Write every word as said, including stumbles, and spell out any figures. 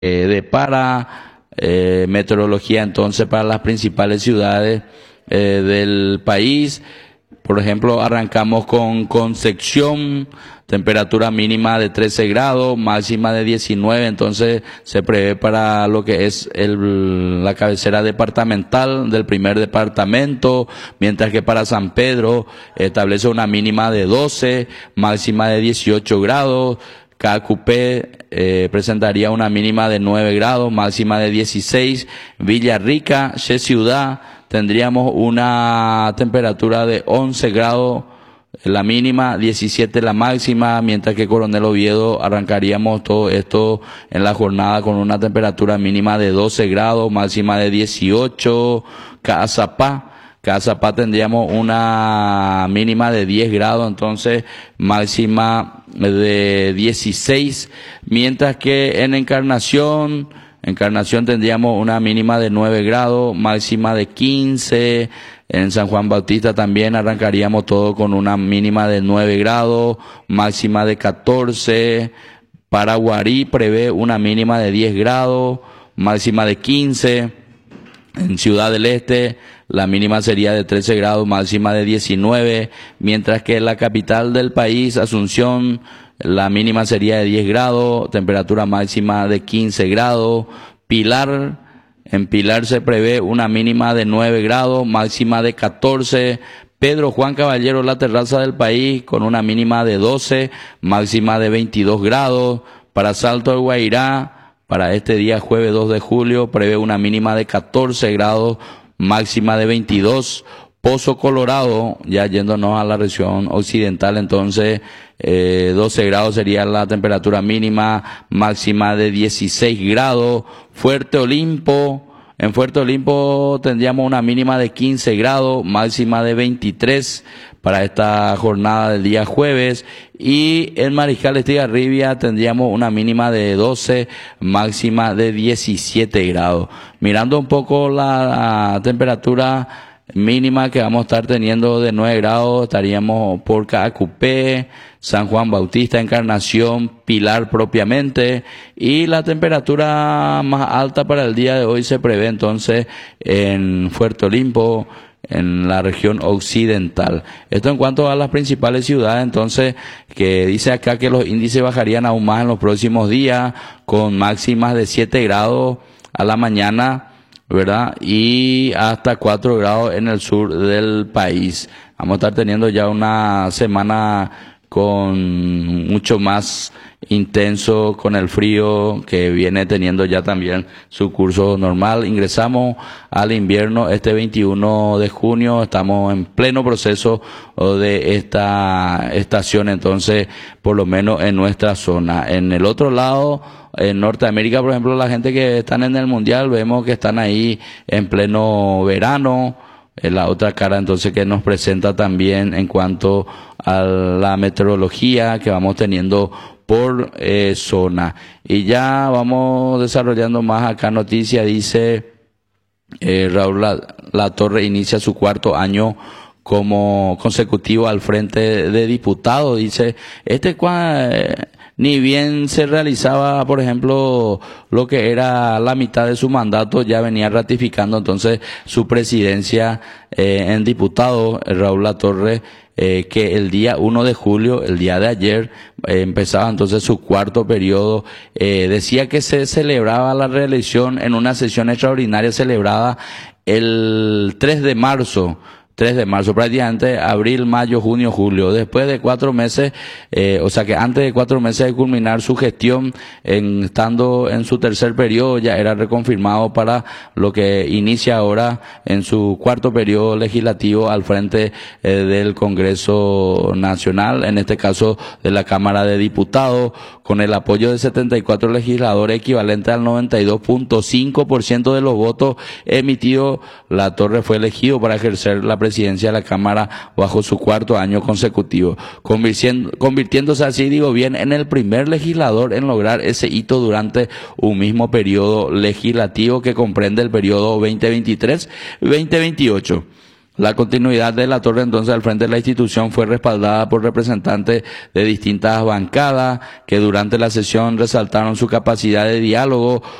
eh, de para eh, meteorología entonces para las principales ciudades eh, del país. Por ejemplo, arrancamos con Concepción, temperatura mínima de trece grados, máxima de diecinueve, entonces se prevé para lo que es el, la cabecera departamental del primer departamento, mientras que para San Pedro establece una mínima de doce, máxima de dieciocho grados. Cacupé eh, presentaría una mínima de nueve grados, máxima de dieciséis. Villarrica, Che Ciudad, tendríamos una temperatura de once grados, la mínima, diecisiete la máxima, mientras que Coronel Oviedo arrancaríamos todo esto en la jornada con una temperatura mínima de doce grados, máxima de dieciocho. Cazapá, Cazapá tendríamos una mínima de diez grados, entonces máxima de dieciséis, mientras que en Encarnación, Encarnación tendríamos una mínima de nueve grados, máxima de quince. En San Juan Bautista también arrancaríamos todo con una mínima de nueve grados, máxima de catorce. Paraguarí prevé una mínima de diez grados, máxima de quince. En Ciudad del Este la mínima sería de trece grados, máxima de diecinueve, mientras que en la capital del país, Asunción, la mínima sería de diez grados, temperatura máxima de quince grados. Pilar, en Pilar se prevé una mínima de nueve grados, máxima de catorce. Pedro Juan Caballero, la terraza del país, con una mínima de doce, máxima de veintidós grados. Para Salto del Guairá, para este día jueves dos de julio, prevé una mínima de catorce grados, máxima de veintidós. Pozo Colorado, ya yéndonos a la región occidental, entonces eh, doce grados sería la temperatura mínima, máxima de dieciséis grados. Fuerte Olimpo, en Fuerte Olimpo tendríamos una mínima de quince grados, máxima de veintitrés para esta jornada del día jueves. Y en Mariscal Estigarribia tendríamos una mínima de doce, máxima de diecisiete grados. Mirando un poco la, la temperatura mínima que vamos a estar teniendo de nueve grados, estaríamos por Cacupé, San Juan Bautista, Encarnación, Pilar propiamente, y la temperatura más alta para el día de hoy se prevé entonces en Fuerte Olimpo, en la región occidental. Esto en cuanto a las principales ciudades, entonces, que dice acá que los índices bajarían aún más en los próximos días, con máximas de siete grados a la mañana, ¿verdad? Y hasta cuatro grados en el sur del país. Vamos a estar teniendo ya una semana con mucho más intenso, con el frío que viene teniendo ya también su curso normal. Ingresamos al invierno este veintiuno de junio, estamos en pleno proceso de esta estación, entonces, por lo menos en nuestra zona. En el otro lado, en Norteamérica, por ejemplo, la gente que están en el mundial, vemos que están ahí en pleno verano. En la otra cara entonces que nos presenta también en cuanto a la meteorología que vamos teniendo por eh, zona. Y ya vamos desarrollando más acá noticia, dice eh, Raúl La, La Torre inicia su cuarto año como consecutivo al frente de, de diputados. Dice, este cua, eh, ni bien se realizaba, por ejemplo, lo que era la mitad de su mandato, ya venía ratificando entonces su presidencia eh, en diputado, Raúl Latorre, eh, que el día uno de julio, el día de ayer, eh, empezaba entonces su cuarto periodo. Eh, decía que se celebraba la reelección en una sesión extraordinaria celebrada el tres de marzo, tres de marzo, prácticamente abril, mayo, junio, julio. Después de cuatro meses, eh, o sea que antes de cuatro meses de culminar su gestión, en, estando en su tercer periodo, ya era reconfirmado para lo que inicia ahora en su cuarto periodo legislativo al frente eh, del Congreso Nacional, en este caso de la Cámara de Diputados, con el apoyo de setenta y cuatro legisladores, equivalente al noventa y dos punto cinco por ciento de los votos emitidos. La Torre fue elegido para ejercer la presidencia de la Cámara bajo su cuarto año consecutivo, convirtiendo, convirtiéndose así, digo bien, en el primer legislador en lograr ese hito durante un mismo periodo legislativo que comprende el periodo veinte veintitrés veinte veintiocho. La continuidad de la torre entonces al frente de la institución fue respaldada por representantes de distintas bancadas que durante la sesión resaltaron su capacidad de diálogo